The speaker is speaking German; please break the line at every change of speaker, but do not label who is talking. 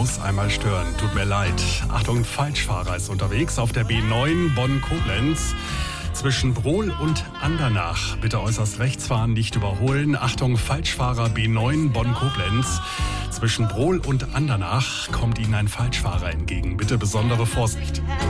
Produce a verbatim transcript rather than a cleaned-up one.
muss einmal stören. Tut mir leid. Achtung, Falschfahrer ist unterwegs auf der B neun Bonn-Koblenz. Zwischen Brohl und Andernach. Bitte äußerst rechts fahren, nicht überholen. Achtung, Falschfahrer B neun Bonn-Koblenz. Zwischen Brohl und Andernach kommt Ihnen ein Falschfahrer entgegen. Bitte besondere Vorsicht.